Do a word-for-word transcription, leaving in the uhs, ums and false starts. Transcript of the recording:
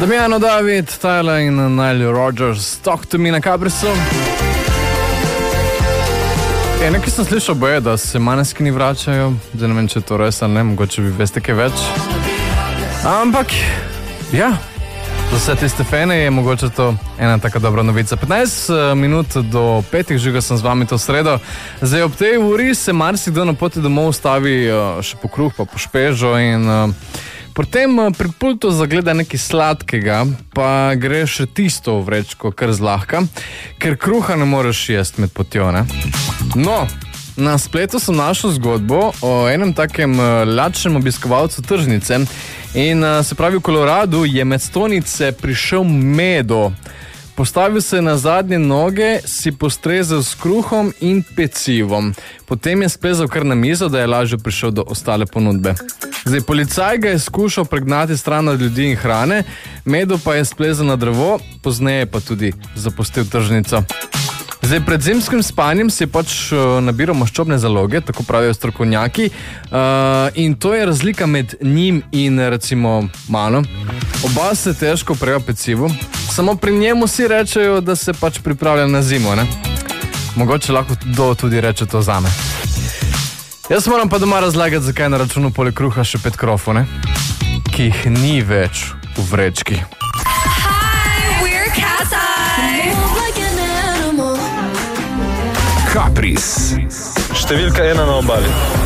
Damiano David, Tyler in Nile Rodgers, Talk to me na Caprisu. E, nekaj sem slišal boje, da se Måneskin vračajo. Zdaj ne vem, če je to res ali ne, mogoče bi veste kaj več. Ampak, ja, za vse tiste fene je mogoče to ena taka dobra novica. petnajst minut do petih, žiga sem z vami to sredo. Zdaj ob tej uri se marsikdo na poti domov stavi še po kruh, pa po špežo in potem pri pultu zagleda nekaj sladkega, pa gre še tisto v vrečko kar zlahka, ker kruha ne moreš jesti med potjo, ne? No, na spletu sem našel zgodbo o enem takem lačnem obiskovalcu tržnice in se pravi v Koloradu je med stolnice prišel medo. Postavil se je na zadnje noge, si postrezel s kruhom in pecivom. Potem je splezal kar na mizo, da je lažje prišel do ostale ponudbe. Zdaj, policaj ga je skušal pregnati stran od ljudi in hrane, medo pa je splezal na drevo, pozneje pa tudi zapustil tržnico. Zdaj, pred zimskim spanjem si je pač nabiral maščobne zaloge, tako pravijo strokovnjaki, uh, in to je razlika med njim in recimo mano. Oba se težko prejo pecivu, samo pri njemu si rečejo, da se pač pripravlja na zimo, ne? Mogoče lahko kdo tudi reče to zame. Jaz moram pa doma razlagati, zakaj na računu poleg kruha še pet krofov, ne? Ki jih ni več v vrečki. Capris, številka ena na obali.